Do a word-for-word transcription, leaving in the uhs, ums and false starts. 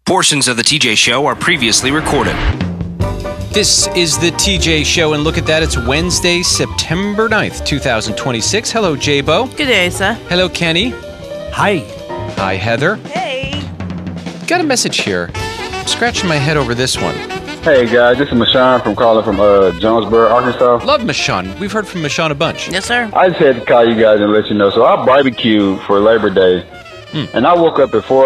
Portions of the T J Show are previously recorded. This is the T J Show, and look at that, it's Wednesday, September ninth, two thousand twenty-six. Hello, J-Bo. Good day, sir. Hello, Kenny. Hi. Hi, Heather. Hey. Got a message here. I'm scratching my head over this one. Hey guys, this is Mashawn from calling from uh, Jonesboro, Arkansas. Love Michonne. We've heard from Michonne a bunch. Yes, sir. I just had to call you guys and let you know. So I barbecued for Labor Day, Hmm. and I woke up at four